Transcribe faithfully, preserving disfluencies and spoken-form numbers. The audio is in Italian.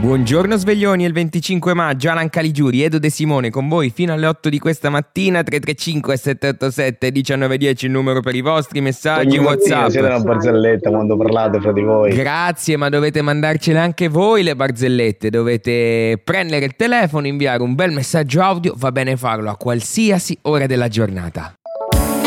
Buongiorno sveglioni, è il venticinque maggio, Alan Caligiuri, Edo De Simone con voi fino alle otto di questa mattina. Tre tre cinque sette otto sette uno nove uno zero il numero per i vostri messaggi. Ogni WhatsApp. mattina siete una barzelletta quando parlate fra di voi. Grazie, ma dovete mandarcele anche voi le barzellette. Dovete prendere il telefono, inviare un bel messaggio audio, va bene farlo a qualsiasi ora della giornata.